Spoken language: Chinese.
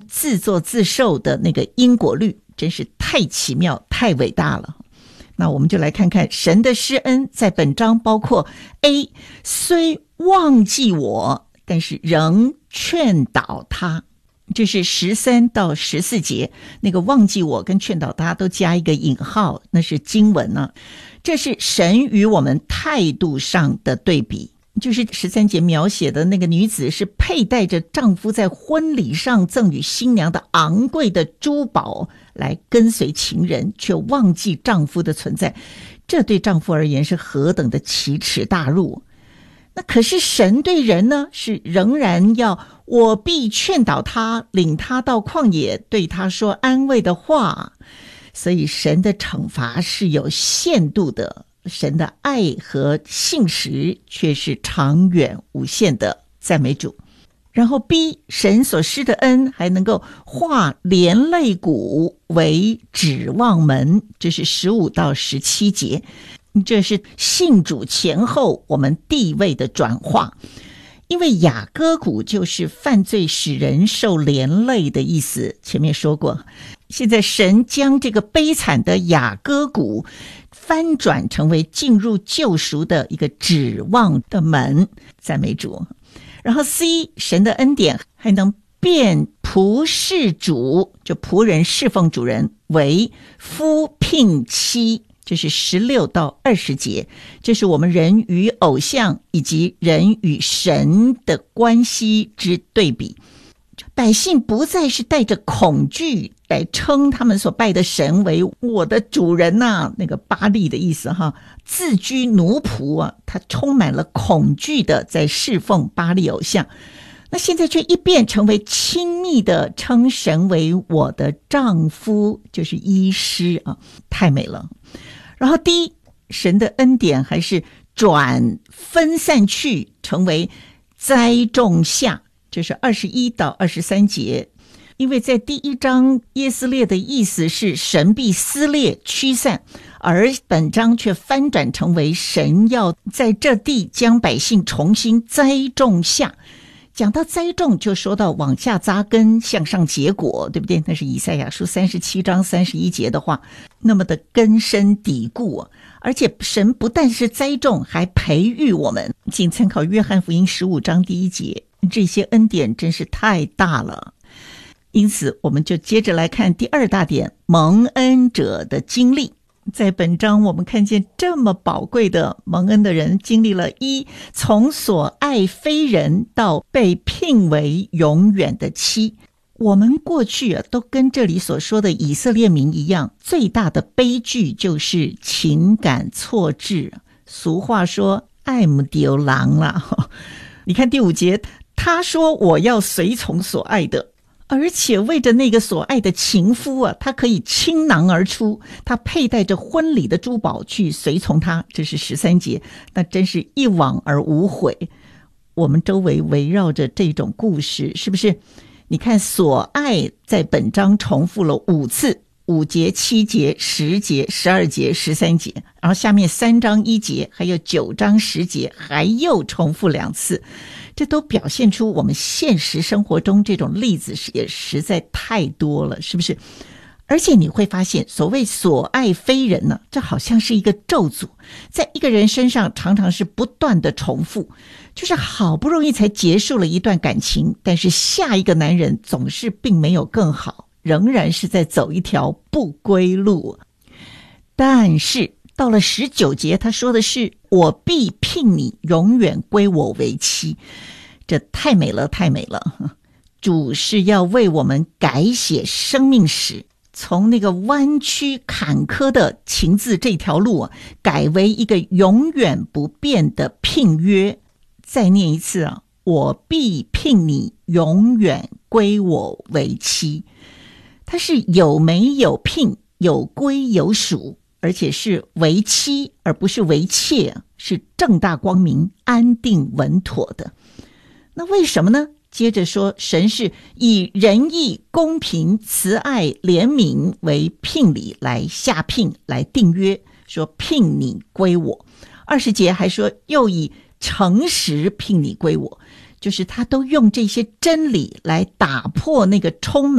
自作自受的那个因果律，真是太奇妙太伟大了。那我们就来看看神的施恩，在本章包括 A 虽忘记我，但是仍劝导他，这是13到14节，那个忘记我跟劝导他都加一个引号，那是经文呢。这是神与我们态度上的对比，就是13节描写的那个女子是佩戴着丈夫在婚礼上赠与新娘的昂贵的珠宝来跟随情人，却忘记丈夫的存在，这对丈夫而言是何等的奇耻大辱。那可是神对人呢，是仍然要我必劝导他，领他到旷野，对他说安慰的话。所以神的惩罚是有限度的，神的爱和信实却是长远无限的，赞美主。然后 B 神所施的恩还能够化连肋骨为指望门，这是15到17节，这是信主前后我们地位的转化。因为雅各骨就是犯罪使人受连累的意思，前面说过。现在神将这个悲惨的雅各骨翻转成为进入救赎的一个指望的门，赞美主。然后 C 神的恩典还能变仆侍主，就仆人侍奉主人，为夫聘妻，这是16到20节，这是我们人与偶像以及人与神的关系之对比。百姓不再是带着恐惧来称他们所拜的神为我的主人啊，那个巴力的意思哈，自居奴仆啊，他充满了恐惧的在侍奉巴力偶像。那现在却一变成为亲密的称神为我的丈夫，就是医师啊，太美了。然后第一，神的恩典还是转分散去成为栽种下，这是21到23节。因为在第1章耶斯列的意思是神必撕裂驱散，而本章却翻转成为神要在这地将百姓重新栽种下。讲到栽种就说到往下扎根向上结果，对不对？那是以赛亚书37章31节的话，那么的根深蒂固。而且神不但是栽种，还培育我们，请参考约翰福音15章第1节，这些恩典真是太大了。因此我们就接着来看第2大点，蒙恩者的经历。在本章我们看见这么宝贵的蒙恩的人经历了一从所爱非人到被聘为永远的妻。我们过去都跟这里所说的以色列民一样，最大的悲剧就是情感错置。俗话说爱不丢狼了。你看第5节，他说我要随从所爱的，而且为着那个所爱的情夫啊，他可以倾囊而出，他佩戴着婚礼的珠宝去随从他，这是13节。那真是一往而无悔。我们周围围绕着这种故事，是不是？你看所爱在本章重复了5次，5节、7节、10节、12节、13节，然后下面3章1节还有9章10节还又重复2次，这都表现出我们现实生活中这种例子也实在太多了，是不是？而且你会发现所谓所爱非人呢，这好像是一个咒诅，在一个人身上常常是不断的重复，就是好不容易才结束了一段感情，但是下一个男人总是并没有更好，仍然是在走一条不归路。但是到了19节，他说的是我必聘你永远归我为妻，这太美了太美了。主是要为我们改写生命史，从那个弯曲坎坷的情字这条路改为一个永远不变的聘约。再念一次我必聘你永远归我为妻。它是有没有聘，有归有属，而且是为妻而不是为妾，是正大光明安定稳妥的。那为什么呢？接着说神是以仁义公平慈爱怜悯为聘礼来下聘来订约，说聘你归我。20节还说又以诚实聘你归我，就是他都用这些真理来打破那个充